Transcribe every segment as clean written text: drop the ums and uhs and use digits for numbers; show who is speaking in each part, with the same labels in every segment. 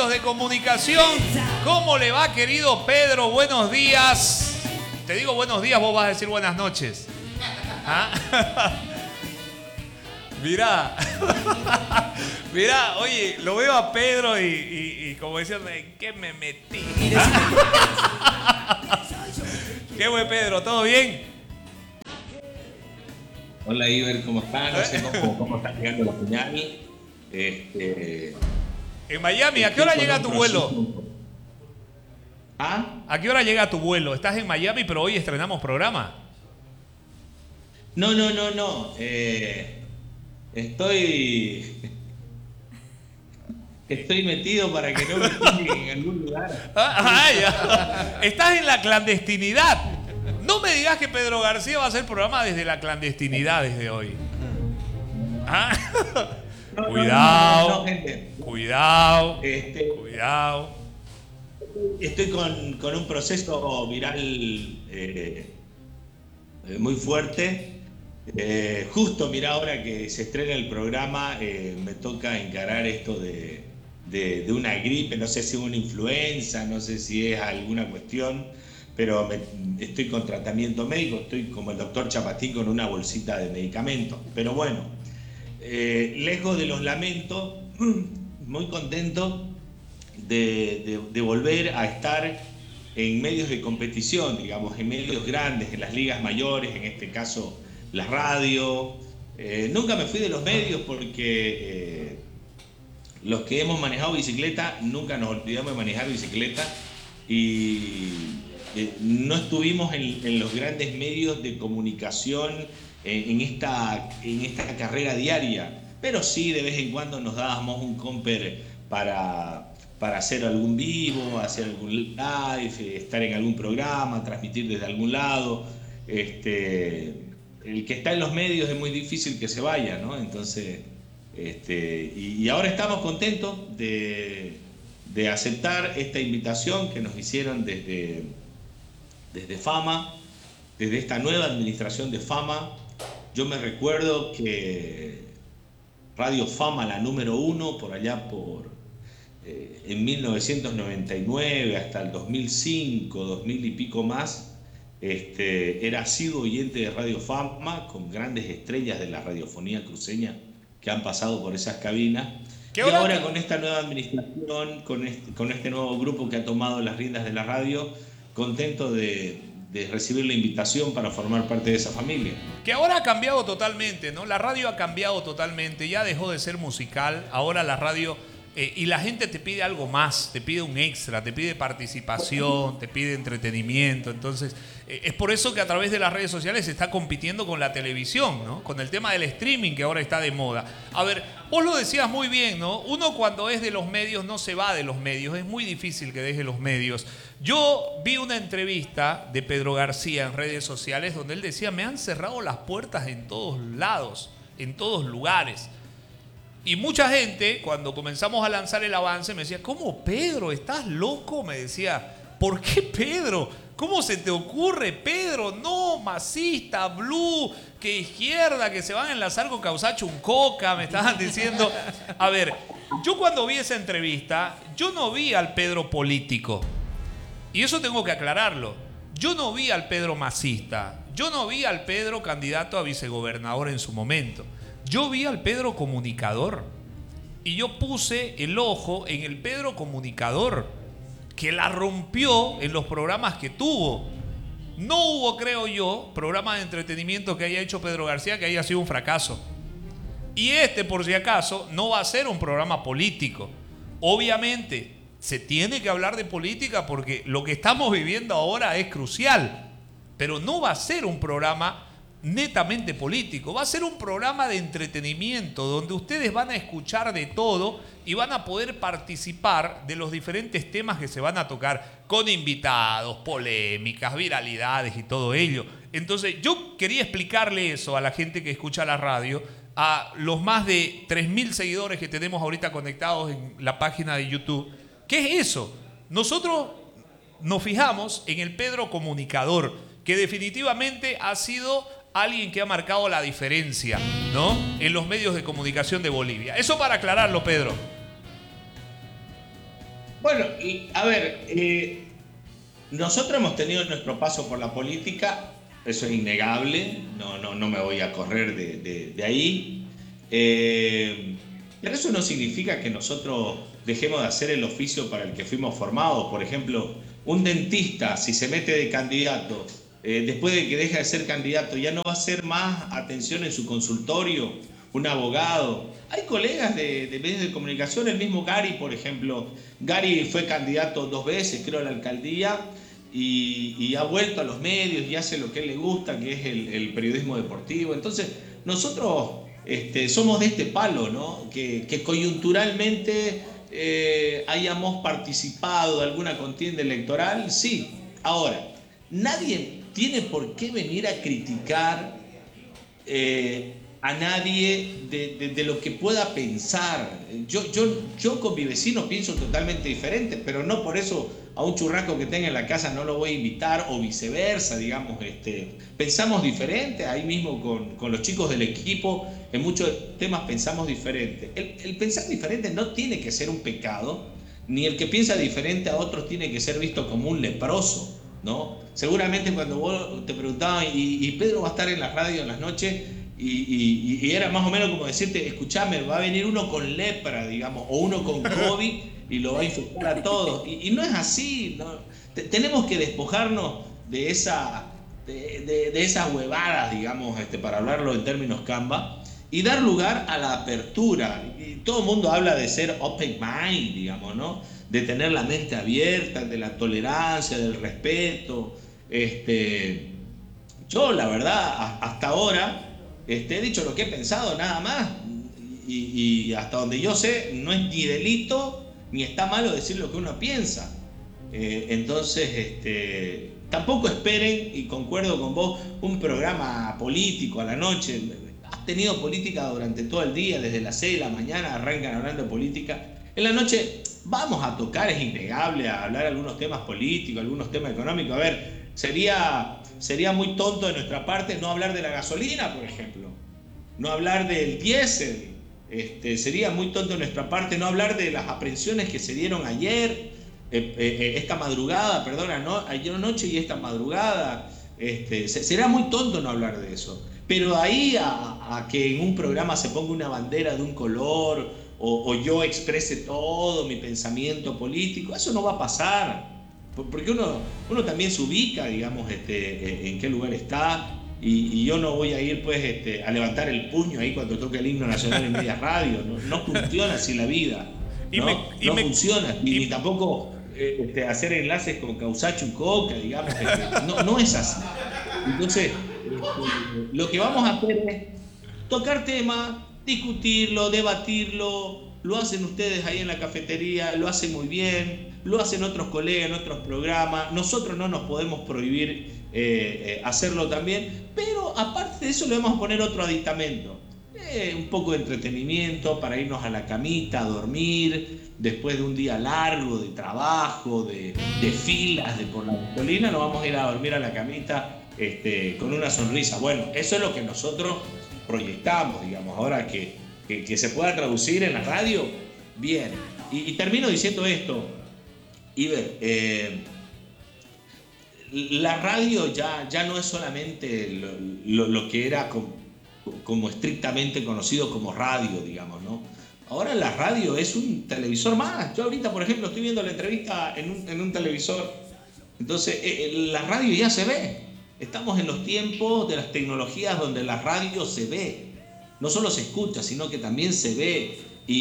Speaker 1: medios de comunicación. ¿Cómo le va, querido Pedro? Buenos días. Te digo buenos días, vos vas a decir buenas noches. ¿Ah? Mirá, mirá, oye, lo veo a Pedro y como diciendo, ¿en qué me metí? ¿Qué fue, Pedro? ¿Todo bien?
Speaker 2: Hola, Iber, ¿cómo estás? No sé cómo está llegando la señal.
Speaker 1: En Miami, ¿a qué hora llega tu vuelo?
Speaker 2: ¿Ah?
Speaker 1: ¿A qué hora llega tu vuelo? Estás en Miami, pero hoy estrenamos programa.
Speaker 2: No. Estoy metido para que no me pillen en algún lugar.
Speaker 1: Ya. Estás en la clandestinidad. No me digas que Pedro García va a hacer programa desde la clandestinidad desde hoy. ¿Ah? Cuidado,
Speaker 2: gente.
Speaker 1: Cuidado.
Speaker 2: Estoy con un proceso viral muy fuerte. Justo, mira, ahora que se estrena el programa, me toca encarar esto de una gripe, no sé si es una influenza, no sé si es alguna cuestión, pero estoy con tratamiento médico, estoy como el doctor Chapatín con una bolsita de medicamentos. Pero bueno, lejos de los lamentos, muy contento de volver a estar en medios de competición, digamos, en medios grandes, en las ligas mayores, en este caso la radio. Nunca me fui de los medios porque los que hemos manejado bicicleta, nunca nos olvidamos de manejar bicicleta y no estuvimos en los grandes medios de comunicación en esta carrera diaria, pero sí de vez en cuando nos dábamos un comper para hacer algún vivo, hacer algún live, estar en algún programa, transmitir desde algún lado. El que está en los medios es muy difícil que se vaya, ¿no? Entonces, y ahora estamos contentos de aceptar esta invitación que nos hicieron desde Fama, desde esta nueva administración de Fama. Yo me recuerdo que Radio Fama, la número 1, por allá en 1999 hasta el 2005, 2000 y pico más, era asiduo oyente de Radio Fama, con grandes estrellas de la radiofonía cruceña que han pasado por esas cabinas. Y ahora con esta nueva administración, con este nuevo grupo que ha tomado las riendas de la radio, contento de recibir la invitación para formar parte de esa familia.
Speaker 1: Que ahora ha cambiado totalmente, ¿no? La radio ha cambiado totalmente, ya dejó de ser musical, ahora la radio... y la gente te pide algo más, te pide un extra, te pide participación, te pide entretenimiento. Entonces, es por eso que a través de las redes sociales se está compitiendo con la televisión, ¿no? Con el tema del streaming que ahora está de moda. A ver, vos lo decías muy bien, ¿no? Uno cuando es de los medios no se va de los medios, es muy difícil que deje los medios. Yo vi una entrevista de Pedro García en redes sociales donde él decía, me han cerrado las puertas en todos lados, en todos lugares. Y mucha gente, cuando comenzamos a lanzar el avance, me decía, ¿cómo, Pedro? ¿Estás loco? Me decía, ¿por qué, Pedro? ¿Cómo se te ocurre, Pedro? No, masista, blue, que izquierda, que se van a enlazar con Causacho un coca, me estaban diciendo. A ver, yo cuando vi esa entrevista, yo no vi al Pedro político. Y eso tengo que aclararlo. Yo no vi al Pedro masista. Yo no vi al Pedro candidato a vicegobernador en su momento. Yo vi al Pedro comunicador y yo puse el ojo en el Pedro comunicador que la rompió en los programas que tuvo. No hubo, creo yo, programa de entretenimiento que haya hecho Pedro García que haya sido un fracaso. Y por si acaso, no va a ser un programa político. Obviamente, se tiene que hablar de política porque lo que estamos viviendo ahora es crucial, pero no va a ser un programa netamente político, va a ser un programa de entretenimiento donde ustedes van a escuchar de todo y van a poder participar de los diferentes temas que se van a tocar con invitados, polémicas, viralidades y todo ello. Entonces yo quería explicarle eso a la gente que escucha la radio, a los más de 3.000 seguidores que tenemos ahorita conectados en la página de YouTube. ¿Qué es eso? Nosotros nos fijamos en el Pedro comunicador, que definitivamente ha sido alguien que ha marcado la diferencia, ¿no?, en los medios de comunicación de Bolivia. Eso para aclararlo, Pedro.
Speaker 2: Bueno, a ver, nosotros hemos tenido nuestro paso por la política, eso es innegable, no me voy a correr de ahí. Pero eso no significa que nosotros dejemos de hacer el oficio para el que fuimos formados. Por ejemplo, un dentista, si se mete de candidato, después de que deja de ser candidato, ya no va a hacer más atención en su consultorio. Un abogado. Hay colegas de medios de comunicación, el mismo Gary, por ejemplo. Gary fue candidato 2 veces, creo, a la alcaldía y ha vuelto a los medios y hace lo que él le gusta, que es el periodismo deportivo. Entonces, nosotros somos de este palo, ¿no? Que coyunturalmente hayamos participado de alguna contienda electoral, sí. Ahora, nadie tiene por qué venir a criticar a nadie de lo que pueda pensar. Yo con mi vecino pienso totalmente diferente, pero no por eso a un churrasco que tenga en la casa no lo voy a invitar, o viceversa, digamos. Pensamos diferente, ahí mismo con los chicos del equipo, en muchos temas pensamos diferente. El pensar diferente no tiene que ser un pecado, ni el que piensa diferente a otros tiene que ser visto como un leproso, ¿no? Seguramente cuando vos te preguntabas, y Pedro va a estar en la radio en las noches, y era más o menos como decirte, escuchame, va a venir uno con lepra, digamos, o uno con COVID y lo va a infectar a todos. Y no es así, ¿no? Tenemos que despojarnos de esas huevadas, digamos, para hablarlo en términos Canva, y dar lugar a la apertura. Y todo el mundo habla de ser open mind, digamos, ¿no? De tener la mente abierta, de la tolerancia, del respeto. Yo, la verdad, hasta ahora he dicho lo que he pensado, nada más. Y hasta donde yo sé, no es ni delito ni está malo decir lo que uno piensa. Entonces, tampoco esperen, y concuerdo con vos, un programa político a la noche. Has tenido política durante todo el día, desde las 6 de la mañana arrancan hablando de política. En la noche vamos a tocar, es innegable, a hablar algunos temas políticos, algunos temas económicos. A ver, sería muy tonto de nuestra parte no hablar de la gasolina, por ejemplo, no hablar del diésel. Sería muy tonto de nuestra parte no hablar de las aprehensiones que se dieron ayer, esta madrugada, perdona, ¿no? Ayer noche y esta madrugada. Será muy tonto no hablar de eso. Pero ahí a que en un programa se ponga una bandera de un color, o yo exprese todo mi pensamiento político, eso no va a pasar. Porque uno también se ubica, digamos, en qué lugar está, y yo no voy a ir, pues, a levantar el puño ahí cuando toque el himno nacional en media radio. No funciona así la vida, ¿no? No funciona, ni tampoco hacer enlaces con Causacho y Coca, digamos, no es así. Entonces, lo que vamos a hacer es tocar temas, discutirlo, debatirlo. Lo hacen ustedes ahí en la cafetería, lo hacen muy bien, lo hacen otros colegas en otros programas. Nosotros no nos podemos prohibir hacerlo también, pero aparte de eso le vamos a poner otro aditamento. Un poco de entretenimiento para irnos a la camita, a dormir, después de un día largo de trabajo, de filas por la colina, nos vamos a ir a dormir a la camita con una sonrisa. Bueno, eso es lo que nosotros proyectamos, digamos. Ahora que se pueda traducir en la radio, bien. Y termino diciendo esto, Iber, la radio ya no es solamente lo que era como estrictamente conocido como radio, digamos, ¿no? Ahora la radio es un televisor más. Yo ahorita, por ejemplo, estoy viendo la entrevista en un televisor. Entonces, la radio ya se ve. Estamos en los tiempos de las tecnologías donde la radio se ve. No solo se escucha, sino que también se ve.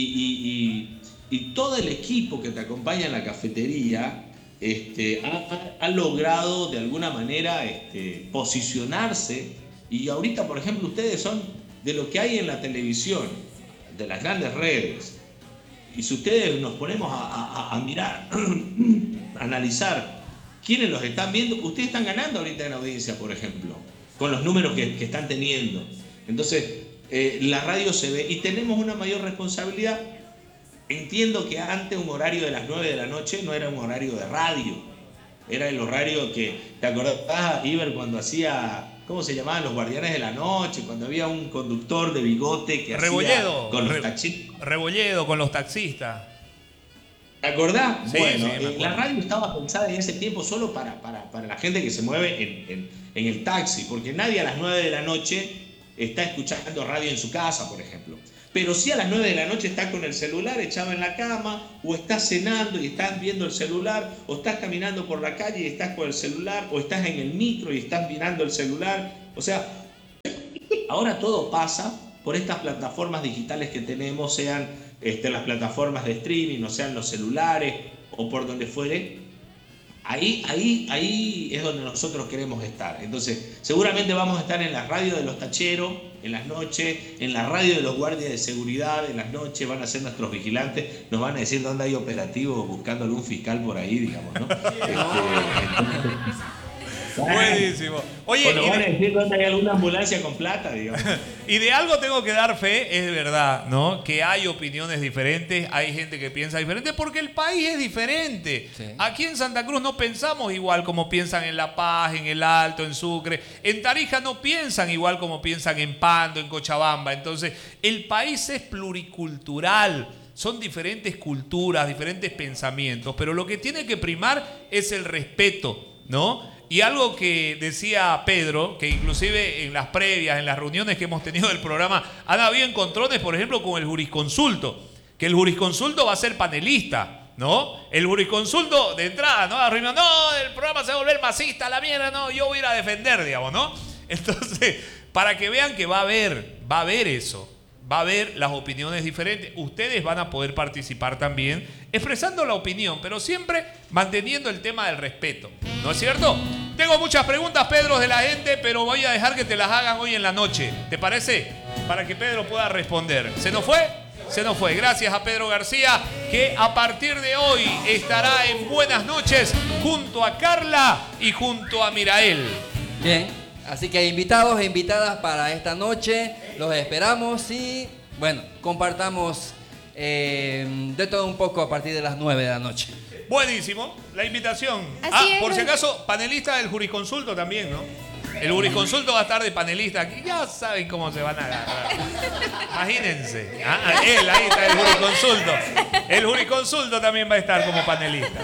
Speaker 2: Y todo el equipo que te acompaña en la cafetería ha logrado de alguna manera posicionarse. Y ahorita, por ejemplo, ustedes son de lo que hay en la televisión, de las grandes redes. Y si ustedes nos ponemos a mirar, a analizar quiénes los están viendo, ustedes están ganando ahorita en audiencia, por ejemplo, con los números que están teniendo. Entonces, la radio se ve y tenemos una mayor responsabilidad. Entiendo que antes un horario de las 9 de la noche no era un horario de radio, era el horario que, ¿te acordás, Iber, cuando hacía, ¿cómo se llamaban? Los Guardianes de la Noche, cuando había un conductor de bigote que
Speaker 1: Rebolledo,
Speaker 2: hacía con los taxistas.
Speaker 1: Rebolledo con los taxistas.
Speaker 2: ¿Te acordás?
Speaker 1: Sí,
Speaker 2: Bueno,
Speaker 1: sí, me acuerdo.
Speaker 2: la radio estaba pensada en ese tiempo solo para la gente que se mueve en el taxi, porque nadie a las 9 de la noche está escuchando radio en su casa, por ejemplo. Pero sí a las 9 de la noche está con el celular echado en la cama, o estás cenando y estás viendo el celular, o estás caminando por la calle y estás con el celular, o estás en el micro y estás mirando el celular. O sea, ahora todo pasa por estas plataformas digitales que tenemos, sean las plataformas de streaming, o sean los celulares, o por donde fuere. Ahí es donde nosotros queremos estar. Entonces, seguramente vamos a estar en la radio de los tacheros, en las noches, en la radio de los guardias de seguridad, en las noches, van a ser nuestros vigilantes, nos van a decir dónde hay operativos buscando algún fiscal por ahí, digamos, ¿no?
Speaker 1: Buenísimo. Oye,
Speaker 2: o nos van a decir dónde hay alguna ambulancia con plata, digamos.
Speaker 1: Y de algo tengo que dar fe, es verdad, ¿no? Que hay opiniones diferentes, hay gente que piensa diferente, porque el país es diferente.
Speaker 3: Sí.
Speaker 1: Aquí en Santa Cruz no pensamos igual como piensan en La Paz, en El Alto, en Sucre. En Tarija no piensan igual como piensan en Pando, en Cochabamba. Entonces, el país es pluricultural. Son diferentes culturas, diferentes pensamientos, pero lo que tiene que primar es el respeto, ¿no? Y algo que decía Pedro, que inclusive en las previas, en las reuniones que hemos tenido del programa, han habido encontrones, por ejemplo, con el jurisconsulto, que el jurisconsulto va a ser panelista, ¿no? El jurisconsulto de entrada, ¿no? Arriba, no, el programa se va a volver masista, la mierda, no, yo voy a ir a defender, digamos, ¿no? Entonces, para que vean que va a haber eso. Va a haber las opiniones diferentes. Ustedes van a poder participar también expresando la opinión, pero siempre manteniendo el tema del respeto. ¿No es cierto? Tengo muchas preguntas, Pedro, de la gente, pero voy a dejar que te las hagan hoy en la noche. ¿Te parece? Para que Pedro pueda responder. ¿Se nos fue? Se nos fue. Gracias a Pedro García, que a partir de hoy estará en Buenas Noches junto a Carla y junto a Mirael.
Speaker 3: Bien. Así que invitados e invitadas para esta noche, los esperamos y, bueno, compartamos de todo un poco a partir de las 9 de la noche.
Speaker 1: Buenísimo, la invitación.
Speaker 4: Así es.
Speaker 1: Por si acaso, panelista del jurisconsulto también, ¿no? El jurisconsulto va a estar de panelista aquí. Ya saben cómo se van a agarrar. Imagínense. Él, ahí está el jurisconsulto. El jurisconsulto también va a estar como panelista.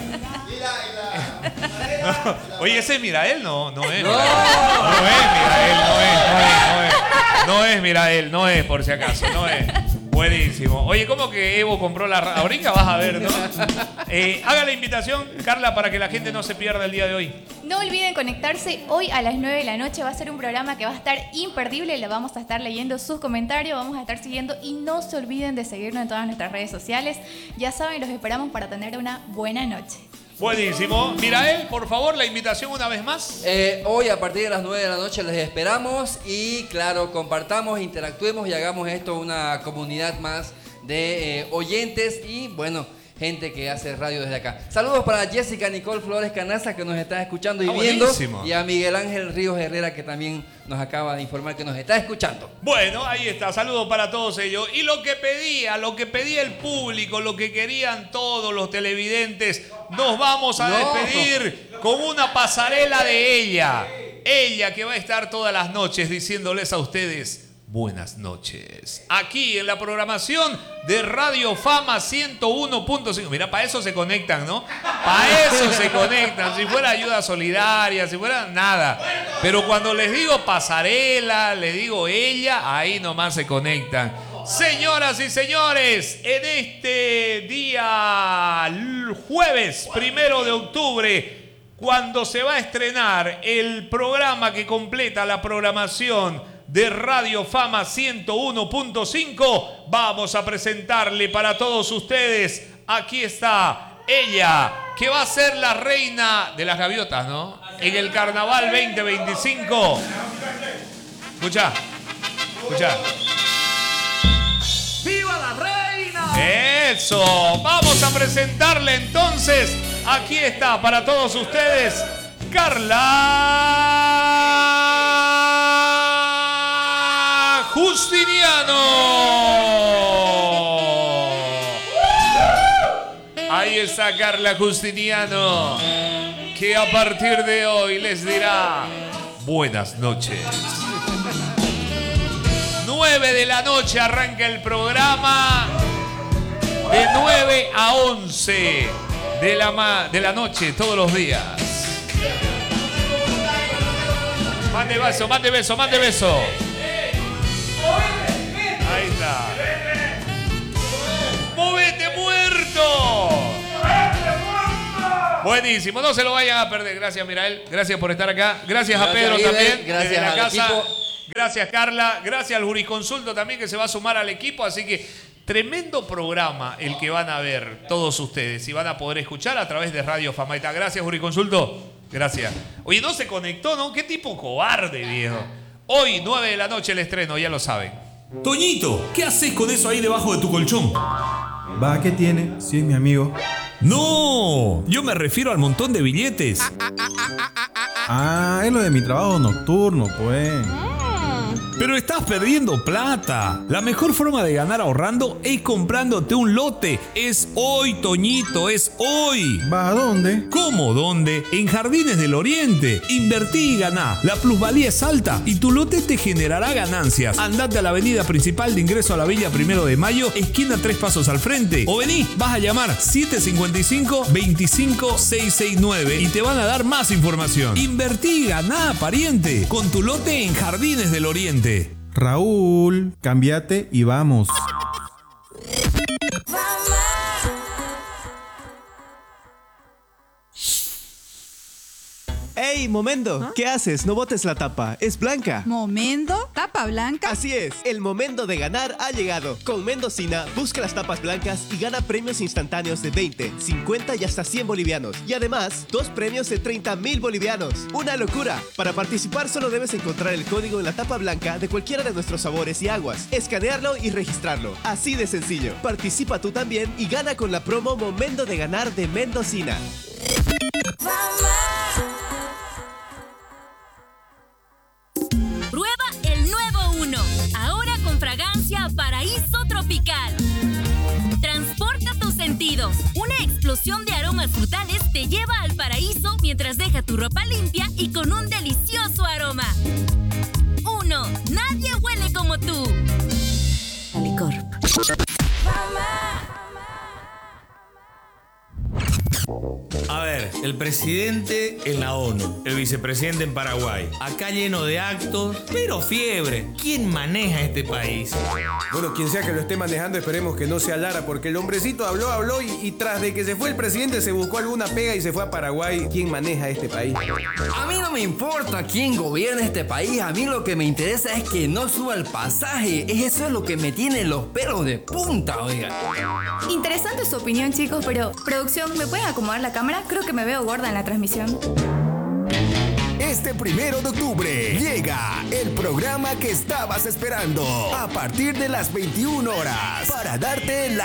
Speaker 1: No. Oye, ese Mirael no es. No es Mirael, no es Mirael, no es por si acaso, no es. Buenísimo. Oye, ¿cómo que Evo compró la radio? Ahorita vas a ver, ¿no? Haga la invitación, Carla, para que la gente no se pierda el día de hoy.
Speaker 4: No olviden conectarse hoy a las 9 de la noche. Va a ser un programa que va a estar imperdible. Le vamos a estar leyendo sus comentarios, vamos a estar siguiendo y no se olviden de seguirnos en todas nuestras redes sociales. Ya saben, los esperamos para tener una buena noche.
Speaker 1: Buenísimo. Mirael, por favor, la invitación una vez más.
Speaker 3: Hoy a partir de las 9 de la noche les esperamos y claro, compartamos, interactuemos y hagamos esto una comunidad más de oyentes y bueno, gente que hace radio desde acá. Saludos para Jessica Nicole Flores Canaza que nos está escuchando y viendo.
Speaker 1: Buenísimo.
Speaker 3: Y a Miguel Ángel Ríos Herrera que también nos acaba de informar que nos está escuchando.
Speaker 1: Bueno, ahí está. Saludos para todos ellos. Y lo que pedía el público, lo que querían todos los televidentes, nos vamos a despedir con una pasarela de ella. Ella que va a estar todas las noches diciéndoles a ustedes buenas noches. Aquí en la programación de Radio Fama 101.5. Mira, para eso se conectan, ¿no? Para eso se conectan. Si fuera ayuda solidaria, si fuera nada. Pero cuando les digo pasarela, les digo ella, ahí nomás se conectan. Señoras y señores, en este día jueves 1 de octubre, cuando se va a estrenar el programa que completa la programación de Radio Fama 101.5, vamos a presentarle para todos ustedes, aquí está ella, que va a ser la reina de las gaviotas, ¿no? En el Carnaval 2025. Escucha. ¡Viva la reina! Eso, vamos a presentarle entonces, aquí está para todos ustedes, Carla Justiniano. Ahí está Carla Justiniano, que a partir de hoy les dirá buenas noches. 9 de la noche arranca el programa. de 9 a 11 de la noche, todos los días. Mande beso, mande beso, mande beso. Ahí está. ¡Movete, muerto! Buenísimo, no se lo vayan a perder. Gracias, Mirael. Gracias por estar acá. Gracias a Pedro también.
Speaker 3: Gracias
Speaker 1: desde la
Speaker 3: al
Speaker 1: casa.
Speaker 3: equipo.
Speaker 1: Gracias, Carla. Gracias al jurisconsulto también que se va a sumar al equipo. Así que tremendo programa el que van a ver todos ustedes y van a poder escuchar a través de Radio Famaita. Gracias, jurisconsulto. Gracias. Oye, no se conectó, ¿no? Qué tipo cobarde, viejo. Hoy, 9 de la noche, el estreno, ya lo saben.
Speaker 5: Toñito, ¿qué haces con eso ahí debajo de tu colchón?
Speaker 6: Va, ¿qué tiene? Si es mi amigo.
Speaker 5: No, yo me refiero al montón de billetes.
Speaker 6: Ah, es lo de mi trabajo nocturno, pues.
Speaker 5: Pero estás perdiendo plata. La mejor forma de ganar ahorrando es comprándote un lote. Es hoy, Toñito, es hoy.
Speaker 6: ¿Va a dónde?
Speaker 5: ¿Cómo dónde? En Jardines del Oriente. Invertí y ganá. La plusvalía es alta y tu lote te generará ganancias. Andate a la avenida principal de ingreso a la Villa 1 de Mayo, esquina 3 pasos al frente. O vení, vas a llamar 755-25669 y te van a dar más información. Invertí y ganá, pariente, con tu lote en Jardines del Oriente.
Speaker 6: Raúl, cámbiate y vamos.
Speaker 7: ¡Ey, Momendo! ¿Qué haces? No botes la tapa, es blanca.
Speaker 8: ¿Momento? ¿Tapa blanca?
Speaker 7: Así es, el momento de ganar ha llegado. Con Mendocina, busca las tapas blancas y gana premios instantáneos de 20, 50 y hasta 100 bolivianos. Y además, 2 premios de 30.000 bolivianos. ¡Una locura! Para participar solo debes encontrar el código en la tapa blanca de cualquiera de nuestros sabores y aguas, escanearlo y registrarlo. Así de sencillo. Participa tú también y gana con la promo Momento de Ganar de Mendocina.
Speaker 9: Prueba el nuevo Uno, ahora con fragancia Paraíso Tropical. Transporta tus sentidos. Una explosión de aromas frutales te lleva al paraíso mientras deja tu ropa limpia y con un delicioso aroma. Uno, nadie huele como tú. Alicorp.
Speaker 5: A ver, el presidente en la ONU, el vicepresidente en Paraguay. Acá lleno de actos, pero fiebre. ¿Quién maneja este país?
Speaker 10: Bueno, quien sea que lo esté manejando, esperemos que no sea Lara, porque el hombrecito habló y tras de que se fue el presidente se buscó alguna pega y se fue a Paraguay. ¿Quién maneja este país?
Speaker 3: A mí no me importa quién gobierna este país, a mí lo que me interesa es que no suba el pasaje. Eso es lo que me tiene los pelos de punta, oiga.
Speaker 4: Interesante su opinión, chicos, pero producción, ¿me pueden acomodar la cámara? Creo que me veo gorda en la transmisión.
Speaker 11: Este 1 de octubre llega el programa que estabas esperando a partir de las 21 horas para darte la